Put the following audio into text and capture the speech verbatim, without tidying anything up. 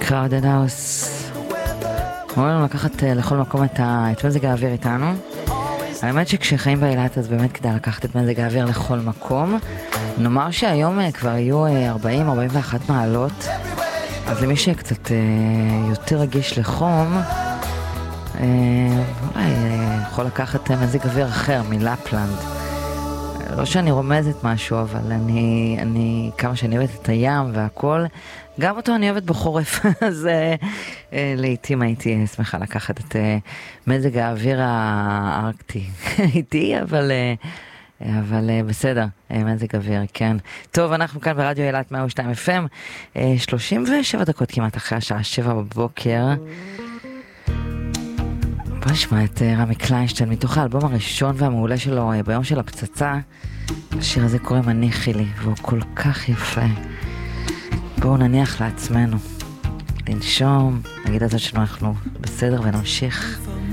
Crowded House. אומרים לנו לקחת לכל מקום את, ה... את מזג האוויר איתנו. האמת שכשחיים באילת אז באמת כדאי לקחת את מזג האוויר לכל מקום. נאמר שהיום כבר יהיו ארבעים ארבעים ואחת מעלות, אז למי שקצת יותר רגיש לחום, אולי יכול לקחת מזג אוויר אחר מלפלנד. לא שאני רומזת משהו, אבל אני, אני כמה שאני אוהבת את הים והכל, גם אותו אני אוהבת בחורף, אז אה, אה, לעתים הייתי שמחה לקחת את אה, מזג האוויר הארקטי איתי, אבל, אה, אבל אה, בסדר, אה, מזג אוויר, כן. טוב, אנחנו כאן ברדיו אילת מאה ושתיים אף אם, אה, שלושים ושבע דקות כמעט אחרי השעה שבע בבוקר. בוא נשמע את אה, רמי קליינשטיין מתוך האלבום הראשון והמעולה שלו, אה, ביום של הפצצה. השיר הזה קוראים הניחי לי, והוא כל כך יפה. בואו נניח לעצמנו, לנשום, נגיד את זה שאנחנו בסדר ונמשיך.